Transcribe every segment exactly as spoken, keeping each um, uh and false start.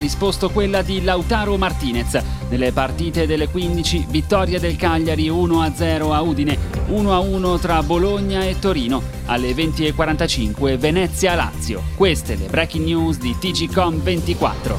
disposto quella di Lautaro Martinez. Nelle partite delle quindici, vittoria del Cagliari uno a zero a Udine, uno a uno tra Bologna e Torino. Alle venti e quarantacinque Venezia-Lazio. Queste le breaking news di T G Com ventiquattro.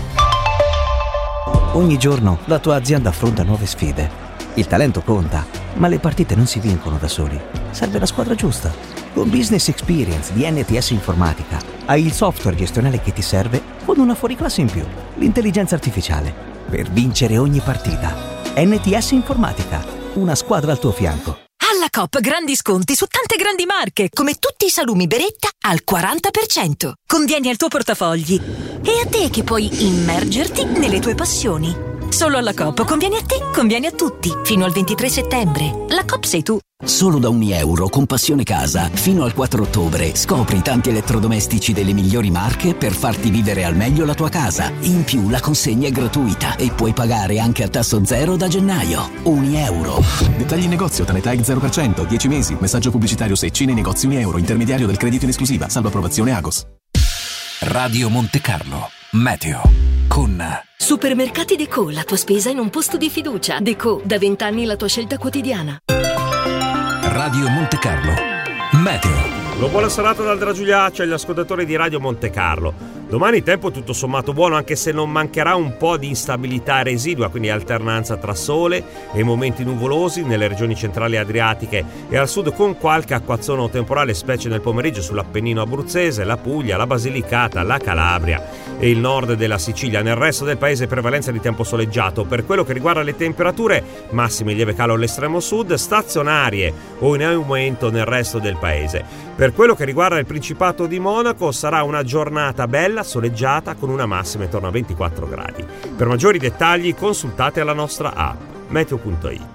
Ogni giorno la tua azienda affronta nuove sfide. Il talento conta, ma le partite non si vincono da soli. Serve la squadra giusta. Con Business Experience di N T S Informatica hai il software gestionale che ti serve con una fuoriclasse in più, l'intelligenza artificiale, per vincere ogni partita. N T S Informatica, una squadra al tuo fianco. Alla Coop grandi sconti su tante grandi marche, come tutti i salumi Beretta al quaranta per cento. Convieni al tuo portafogli e a te che puoi immergerti nelle tue passioni. Solo alla Coop conviene a te, conviene a tutti. Fino al ventitré settembre. La Coop sei tu. Solo da un euro con Passione Casa. Fino al quattro ottobre scopri tanti elettrodomestici delle migliori marche per farti vivere al meglio la tua casa. In più la consegna è gratuita e puoi pagare anche a tasso zero da gennaio. Un euro. Dettagli in negozio, Tanetag zero per cento, dieci mesi. Messaggio pubblicitario Secci nei negozi un euro. Intermediario del credito in esclusiva. Salvo approvazione Agos. Radio Monte Carlo. Meteo. Con Supermercati Deco, la tua spesa in un posto di fiducia. Deco, da vent'anni la tua scelta quotidiana. Radio Monte Carlo. Meteo. Lo buona serata dal Dragiuliaccio agli ascoltatori di Radio Monte Carlo. Domani tempo tutto sommato buono, anche se non mancherà un po' di instabilità residua, quindi alternanza tra sole e momenti nuvolosi nelle regioni centrali adriatiche e al sud, con qualche acquazzone temporale, specie nel pomeriggio sull'Appennino abruzzese, la Puglia, la Basilicata, la Calabria e il nord della Sicilia. Nel resto del paese prevalenza di tempo soleggiato. Per quello che riguarda le temperature, massime lieve calo all'estremo sud, stazionarie o in aumento nel resto del paese. Per quello che riguarda il Principato di Monaco, sarà una giornata bella, soleggiata, con una massima intorno a ventiquattro gradi. Per maggiori dettagli consultate la nostra app meteo punto it.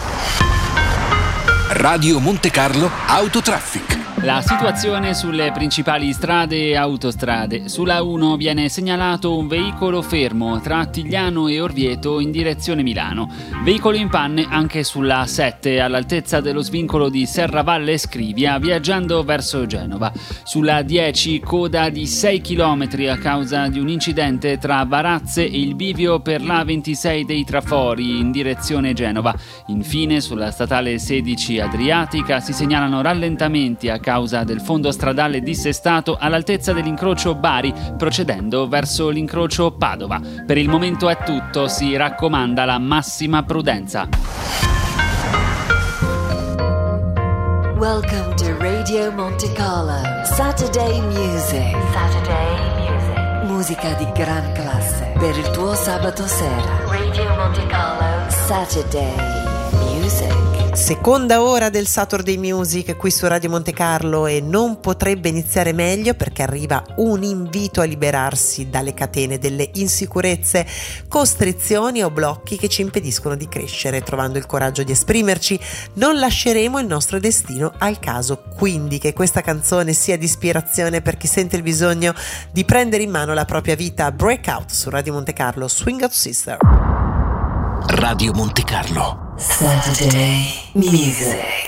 Radio Monte Carlo Autotraffic. La situazione sulle principali strade e autostrade. Sulla uno viene segnalato un veicolo fermo tra Attigliano e Orvieto in direzione Milano. Veicolo in panne anche sulla A sette all'altezza dello svincolo di Serravalle Scrivia viaggiando verso Genova. Sulla dieci coda di sei chilometri a causa di un incidente tra Varazze e il bivio per la ventisei dei Trafori in direzione Genova. Infine sulla statale sedici Adriatica si segnalano rallentamenti a causa del fondo stradale dissestato all'altezza dell'incrocio Bari, procedendo verso l'incrocio Padova. Per il momento è tutto, si raccomanda la massima prudenza. Welcome to Radio Monte Carlo Saturday Music. Saturday Music. Musica di gran classe per il tuo sabato sera. Radio Monte Carlo Saturday Music. Seconda ora del Saturday Music qui su Radio Monte Carlo, e non potrebbe iniziare meglio perché arriva un invito a liberarsi dalle catene delle insicurezze, costrizioni o blocchi che ci impediscono di crescere. Trovando il coraggio di esprimerci, non lasceremo il nostro destino al caso. Quindi che questa canzone sia di ispirazione per chi sente il bisogno di prendere in mano la propria vita. Breakout su Radio Monte Carlo, Swing Out Sister. Radio Monte Carlo Saturday Music.